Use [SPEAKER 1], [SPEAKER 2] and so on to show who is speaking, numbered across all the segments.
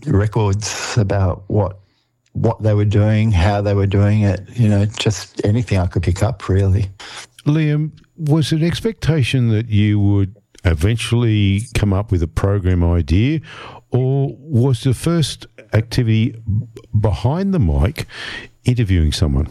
[SPEAKER 1] records about what they were doing, how they were doing it, just anything I could pick up, really.
[SPEAKER 2] Liam, was it expectation that you would eventually come up with a program idea, or was the first activity behind the mic interviewing someone?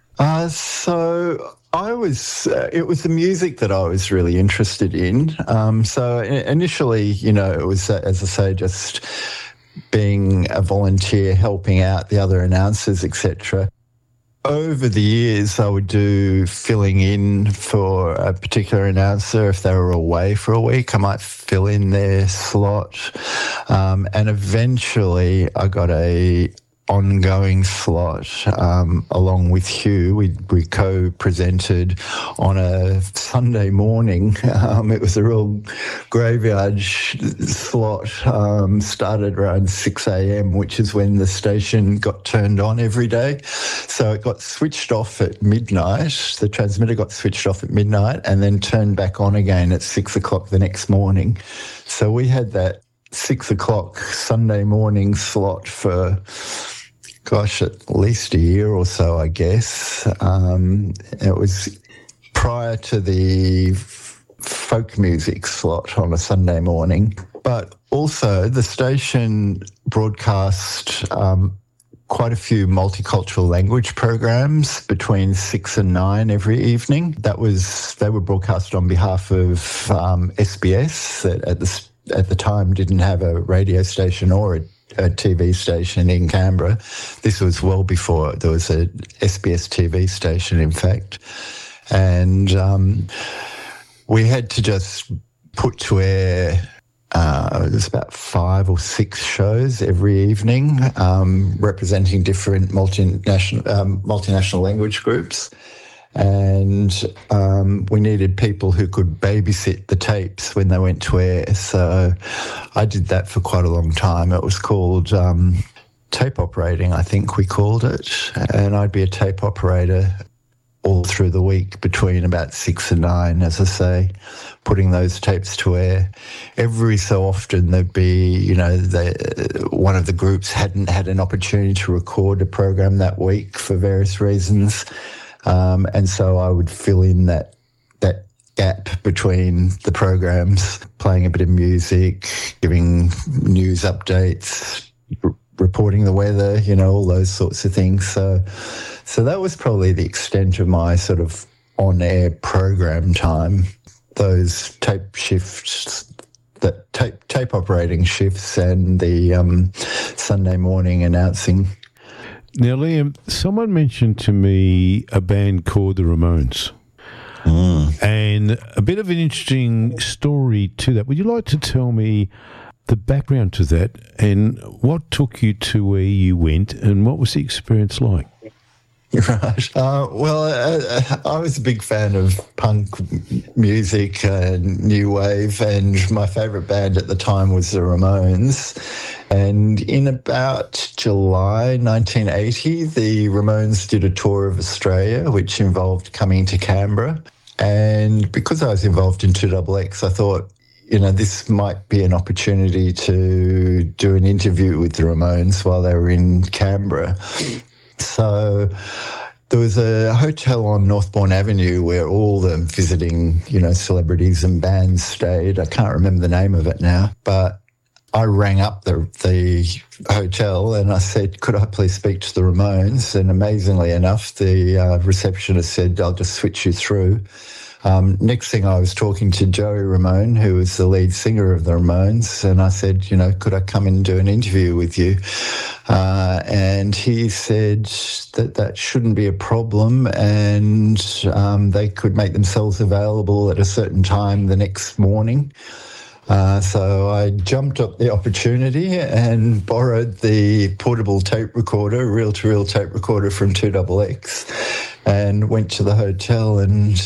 [SPEAKER 1] So it was the music that I was really interested in. So initially, it was, as I say, just being a volunteer, helping out the other announcers, etc. Over the years, I would do filling in for a particular announcer. If they were away for a week, I might fill in their slot. And eventually, I got a ongoing slot along with Hugh. We co-presented on a Sunday morning. It was a real graveyard slot. Started around 6 a.m, which is when the station got turned on every day. So it got switched off at midnight. The transmitter got switched off at midnight and then turned back on again at 6 o'clock the next morning. So we had that 6 o'clock Sunday morning slot for at least a year or so, I guess. It was prior to the folk music slot on a Sunday morning. But also the station broadcast quite a few multicultural language programs between 6 and 9 every evening. They were broadcast on behalf of SBS, that at the time didn't have a radio station or a TV station in Canberra. This was well before there was a SBS TV station, in fact. And we had to just put to air, there's about 5 or 6 shows every evening representing different multinational language groups. And we needed people who could babysit the tapes when they went to air. So I did that for quite a long time. It was called tape operating, I think we called it. And I'd be a tape operator all through the week between about 6 and 9, as I say, putting those tapes to air. Every so often there'd be, one of the groups hadn't had an opportunity to record a program that week for various reasons. And so I would fill in that gap between the programs, playing a bit of music, giving news updates, reporting the weather, all those sorts of things. So that was probably the extent of my sort of on-air program time. Those tape shifts, tape operating shifts, and the Sunday morning announcing.
[SPEAKER 2] Now, Liam, someone mentioned to me a band called the Ramones. And a bit of an interesting story to that. Would you like to tell me the background to that and what took you to where you went and what was the experience like?
[SPEAKER 1] Right. I was a big fan of punk music and new wave, and my favourite band at the time was the Ramones. And in about July 1980, the Ramones did a tour of Australia, which involved coming to Canberra. And because I was involved in 2XX, I thought, this might be an opportunity to do an interview with the Ramones while they were in Canberra. So there was a hotel on Northbourne Avenue where all the visiting, celebrities and bands stayed. I can't remember the name of it now, but I rang up the hotel and I said, could I please speak to the Ramones? And amazingly enough, the receptionist said, I'll just switch you through. Next thing I was talking to Joey Ramone, who was the lead singer of the Ramones, and I said, could I come and do an interview with you? And he said that shouldn't be a problem, and they could make themselves available at a certain time the next morning. So I jumped up the opportunity and borrowed the portable tape recorder, reel-to-reel tape recorder from 2XX, and went to the hotel and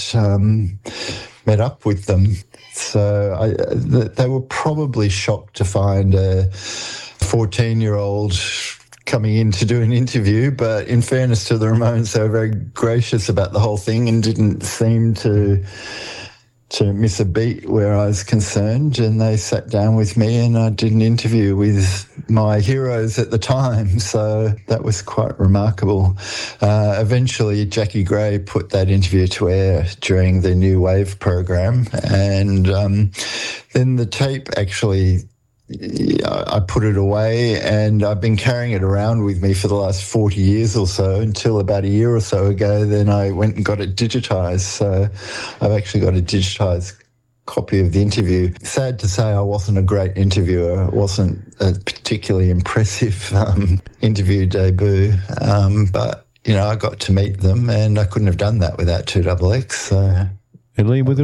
[SPEAKER 1] met up with them. So they were probably shocked to find a 14-year-old coming in to do an interview, but in fairness to the Ramones, they were very gracious about the whole thing and didn't seem to to miss a beat where I was concerned, and they sat down with me and I did an interview with my heroes at the time. So that was quite remarkable. Eventually, Jackie Gray put that interview to air during the New Wave program, and then the tape actually, I put it away, and I've been carrying it around with me for the last 40 years or so, until about a year or so ago. Then I went and got it digitised. So I've actually got a digitised copy of the interview. Sad to say, I wasn't a great interviewer. It wasn't a particularly impressive interview debut, but, you know, I got to meet them, and I couldn't have done that without 2XX. So...
[SPEAKER 2] And Liam, were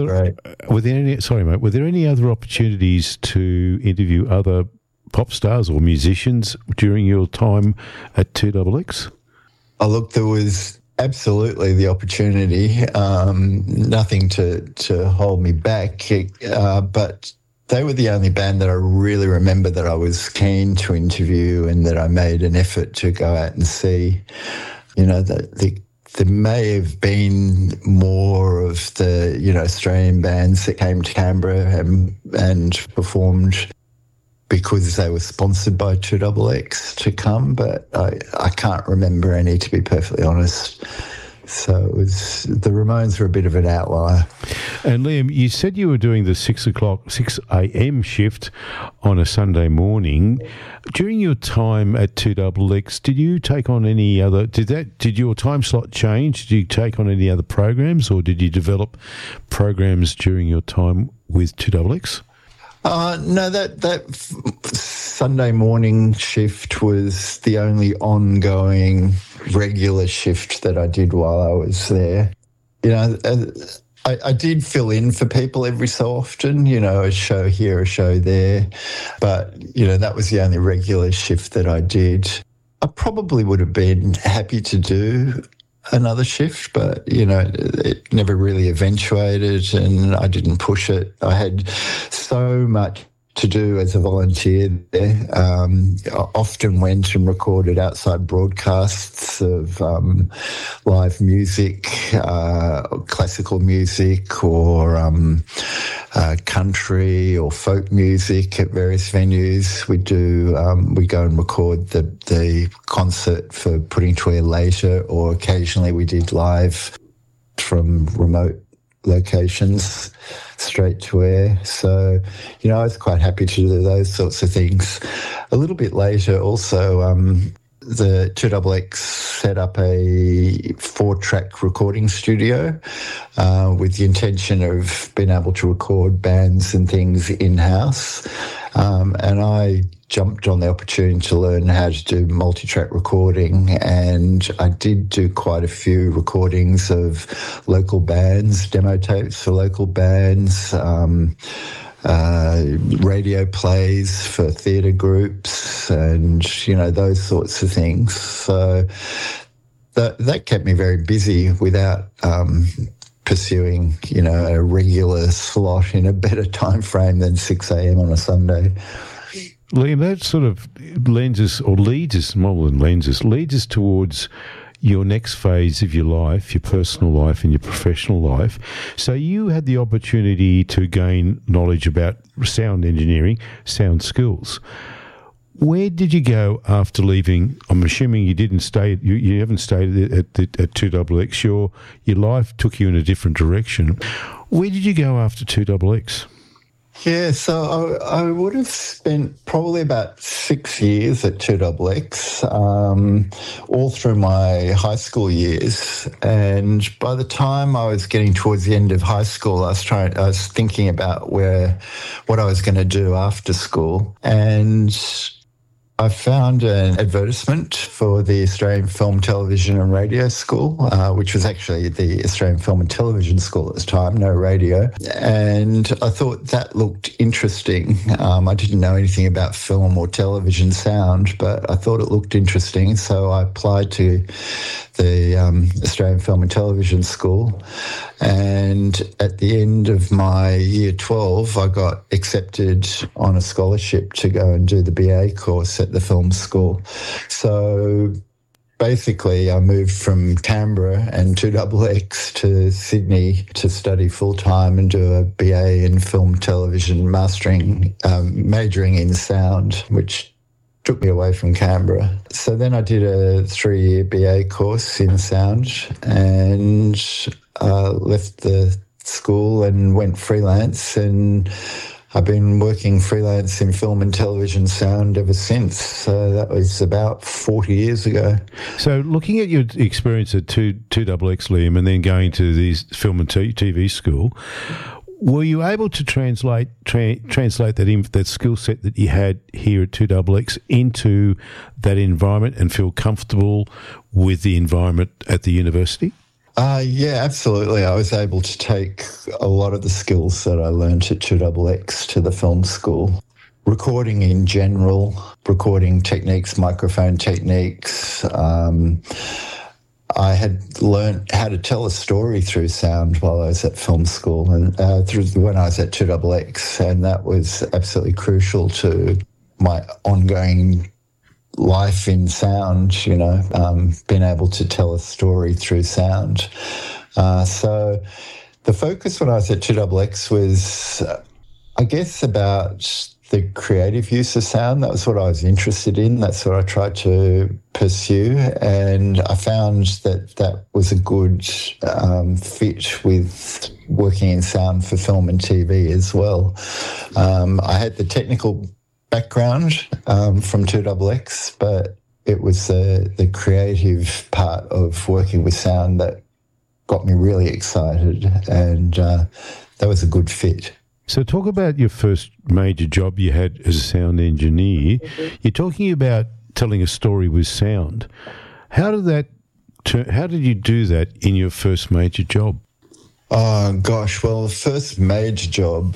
[SPEAKER 2] there any other opportunities to interview other pop stars or musicians during your time at 2XX?
[SPEAKER 1] Oh, look, there was absolutely the opportunity. Nothing to hold me back, but they were the only band that I really remember that I was keen to interview and that I made an effort to go out and see. You know, there may have been more of the, you know, Australian bands that came to Canberra and performed because they were sponsored by 2XX to come, but I can't remember any, to be perfectly honest. So it was, the Ramones were a bit of an outlier.
[SPEAKER 2] And Liam, you said you were doing the 6 a.m. shift on a Sunday morning. During your time at 2XX, did you take on any other? Did your time slot change? Did you take on any other programs, or did you develop programs during your time with 2XX?
[SPEAKER 1] No, that Sunday morning shift was the only ongoing regular shift that I did while I was there. You know, I did fill in for people every so often, you know, a show here, a show there. But, you know, that was the only regular shift that I did. I probably would have been happy to do another shift, but, you know, it never really eventuated and I didn't push it. I had so much to do as a volunteer there. I often went and recorded outside broadcasts of live music, classical music, or country or folk music at various venues. We go and record the concert for Putting to Air later, or occasionally we did live from remote locations straight to air. So, you know, I was quite happy to do those sorts of things. A little bit later also, the 2XX set up a 4-track recording studio with the intention of being able to record bands and things in-house. And I jumped on the opportunity to learn how to do multi-track recording, and I did do quite a few recordings of local bands, demo tapes for local bands, radio plays for theatre groups, and, you know, those sorts of things. So that kept me very busy without pursuing, you know, a regular slot in a better time frame than 6 a.m. on a Sunday.
[SPEAKER 2] Liam, that sort of leads us towards your next phase of your life, your personal life and your professional life. So you had the opportunity to gain knowledge about sound engineering, sound skills. Where did you go after leaving? I'm assuming you didn't stay. You haven't stayed at 2XX. Your life took you in a different direction. Where did you go after 2XX?
[SPEAKER 1] Yeah, so I would have spent probably about 6 years at 2XX, all through my high school years. And by the time I was getting towards the end of high school, I was thinking about what I was going to do after school. And I found an advertisement for the Australian Film, Television and Radio School, which was actually the Australian Film and Television School at the time, no radio. And I thought that looked interesting. I didn't know anything about film or television sound, but I thought it looked interesting. So I applied to the Australian Film and Television School. And at the end of my year 12, I got accepted on a scholarship to go and do the BA course at the film school. So basically, I moved from Canberra and 2XX to Sydney to study full-time and do a BA in film, television, mastering, majoring in sound, which took me away from Canberra. So then I did a 3-year BA course in sound and left the school and went freelance, and I've been working freelance in film and television sound ever since. So that was about 40 years ago.
[SPEAKER 2] So looking at your experience at 2XX, Liam, and then going to this film and TV school, were you able to translate that skill set that you had here at 2XX into that environment and feel comfortable with the environment at the university?
[SPEAKER 1] Yeah, absolutely. I was able to take a lot of the skills that I learned at 2XX to the film school. Recording in general, recording techniques, microphone techniques. I had learned how to tell a story through sound while I was at film school and when I was at 2XX, and that was absolutely crucial to my ongoing life in sound, being able to tell a story through sound. So the focus when I was at 2XX was, I guess, about the creative use of sound. That was what I was interested in. That's what I tried to pursue. And I found that was a good fit with working in sound for film and TV as well. I had the technical background from 2XX, but it was the creative part of working with sound that got me really excited, and that was a good fit.
[SPEAKER 2] So talk about your first major job you had as a sound engineer. You're talking about telling a story with sound. How did you do that in your first major job?
[SPEAKER 1] Oh, gosh. Well, the first major job,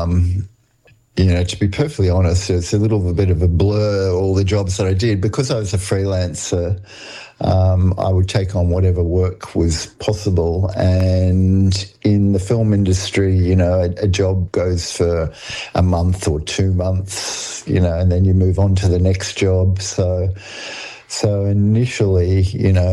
[SPEAKER 1] to be perfectly honest, it's a little bit of a blur, all the jobs that I did. Because I was a freelancer, I would take on whatever work was possible. And in the film industry, a job goes for a month or 2 months, and then you move on to the next job. So initially,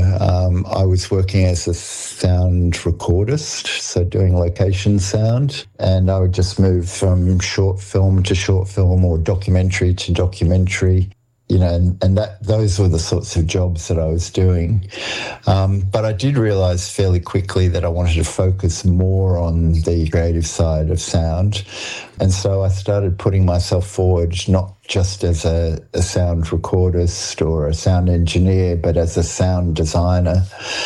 [SPEAKER 1] I was working as a sound recordist, so doing location sound, and I would just move from short film to short film or documentary to documentary, and those were the sorts of jobs that I was doing. But I did realise fairly quickly that I wanted to focus more on the creative side of sound. And so I started putting myself forward not just as a sound recordist or a sound engineer, but as a sound designer.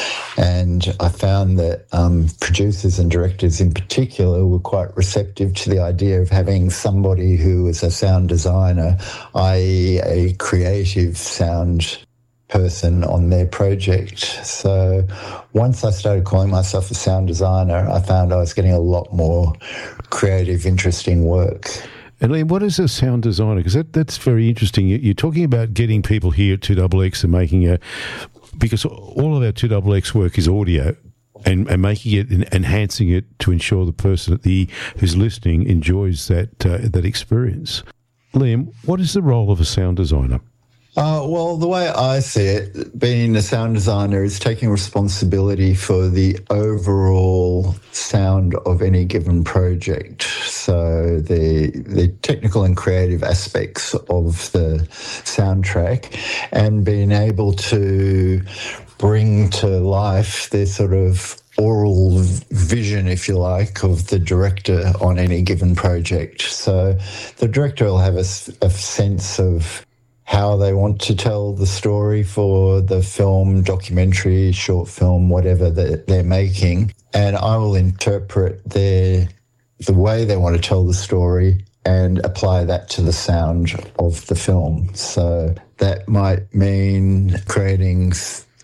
[SPEAKER 1] And I found that producers and directors in particular were quite receptive to the idea of having somebody who was a sound designer, i.e. a creative sound person on their project. So once I started calling myself a sound designer, I found I was getting a lot more creative, interesting work.
[SPEAKER 2] And Liam, what is a sound designer? Because that's very interesting. You're talking about getting people here at 2XX and making because all of our 2XX work is audio, and making it and enhancing it to ensure the person who's listening enjoys that experience. Liam, what is the role of a sound designer?
[SPEAKER 1] Well, the way I see it, being a sound designer is taking responsibility for the overall sound of any given project. So the technical and creative aspects of the soundtrack, and being able to bring to life the sort of oral vision, if you like, of the director on any given project. So the director will have a sense of how they want to tell the story for the film, documentary, short film, whatever that they're making. And I will interpret the way they want to tell the story and apply that to the sound of the film. So that might mean creating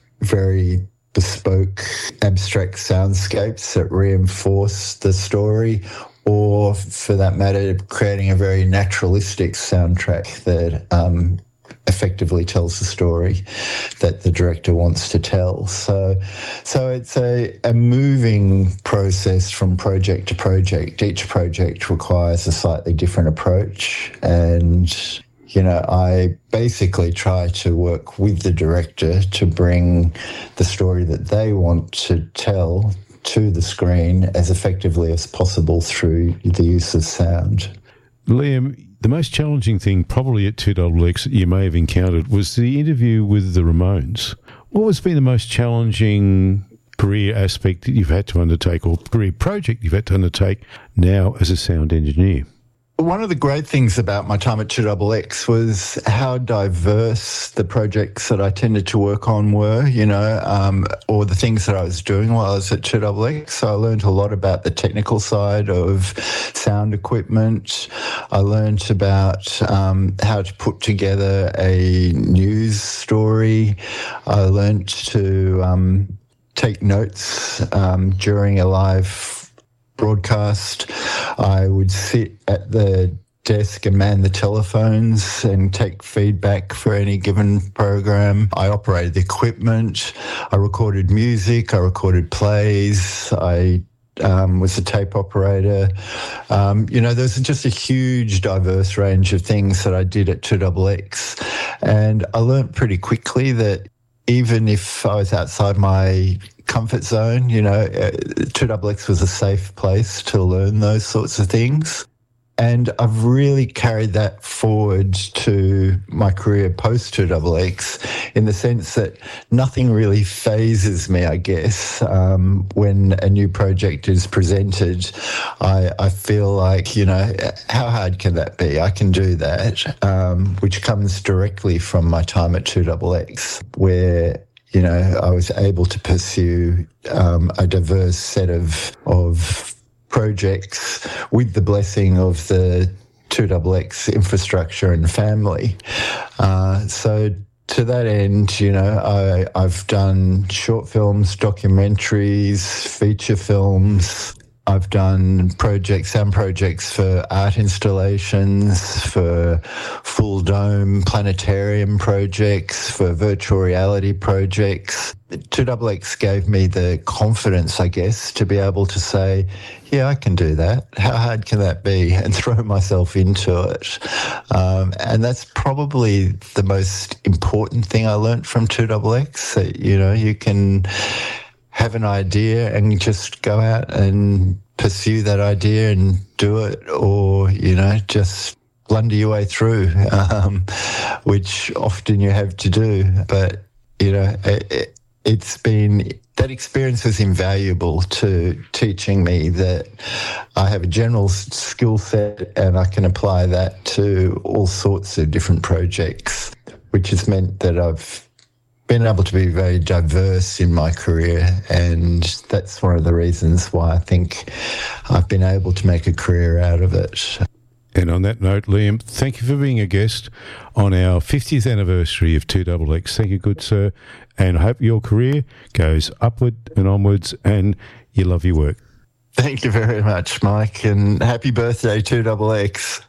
[SPEAKER 1] very bespoke, abstract soundscapes that reinforce the story, or for that matter, creating a very naturalistic soundtrack that effectively tells the story that the director wants to tell. So it's a moving process from project to project. Each project requires a slightly different approach, and I basically try to work with the director to bring the story that they want to tell to the screen as effectively as possible through the use of sound.
[SPEAKER 2] Liam, the most challenging thing probably at 2XX that you may have encountered was the interview with the Ramones. What has been the most challenging career aspect that you've had to undertake, or career project you've had to undertake now as a sound engineer?
[SPEAKER 1] One of the great things about my time at 2XX was how diverse the projects that I tended to work on were, or the things that I was doing while I was at 2XX. So I learned a lot about the technical side of sound equipment. I learned about how to put together a news story. I learned to take notes during a live broadcast. I would sit at the desk and man the telephones and take feedback for any given program. I operated the equipment. I recorded music. I recorded plays. I was a tape operator. There's just a huge, diverse range of things that I did at 2XX. And I learned pretty quickly that even if I was outside my comfort zone, 2XX was a safe place to learn those sorts of things. And I've really carried that forward to my career post 2XX in the sense that nothing really phases me, I guess, when a new project is presented. I feel like, how hard can that be? I can do that, which comes directly from my time at 2XX, where I was able to pursue a diverse set of projects with the blessing of the 2XX infrastructure and family. So to that end, I've done short films, documentaries, feature films. I've done sound projects for art installations, for full dome planetarium projects, for virtual reality projects. 2XX gave me the confidence, I guess, to be able to say, yeah, I can do that. How hard can that be? And throw myself into it. And that's probably the most important thing I learned from 2XX, that, you can have an idea and just go out and pursue that idea and do it, or, just blunder your way through, which often you have to do. But, that experience was invaluable to teaching me that I have a general skill set and I can apply that to all sorts of different projects, which has meant that I've been able to be very diverse in my career, and that's one of the reasons why I think I've been able to make a career out of it.
[SPEAKER 2] And on that note, Liam, thank you for being a guest on our 50th anniversary of 2XX. Thank you, good sir, and I hope your career goes upward and onwards and you love your work.
[SPEAKER 1] Thank you very much, Mike, and happy birthday, 2XX.